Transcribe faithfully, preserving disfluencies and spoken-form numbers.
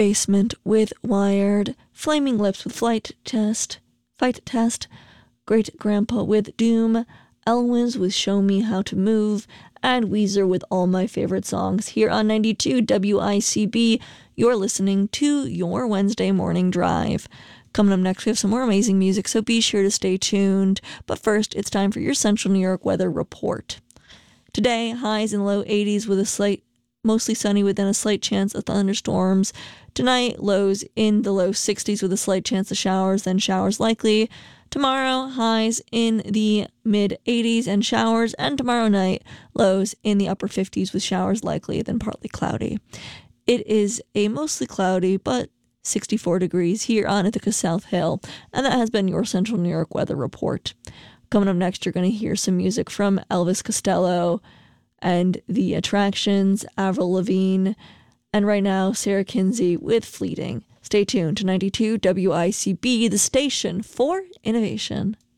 Basement with Wired, Flaming Lips with Flight Test, Fight Test, Great Grandpa with Doom, Elwins with Show Me How to Move, and Weezer with All My Favorite Songs. Here on ninety-two W I C B, you're listening to your Wednesday morning drive. Coming up next, we have some more amazing music, so be sure to stay tuned. But first, it's time for your Central New York weather report. Today, highs in low eighties with a slight, mostly sunny with a slight chance of thunderstorms. Tonight, lows in the low sixties with a slight chance of showers, then showers likely. Tomorrow, highs in the mid eighties and showers, and tomorrow night, lows in the upper fifties with showers likely, then partly cloudy. It is a mostly cloudy, but sixty-four degrees here on Ithaca South Hill, and that has been your Central New York weather report. Coming up next, you're going to hear some music from Elvis Costello and The Attractions, Avril Lavigne, and right now, Sarah Kinsey with Fleeting. Stay tuned to ninety-two W I C B, the station for innovation.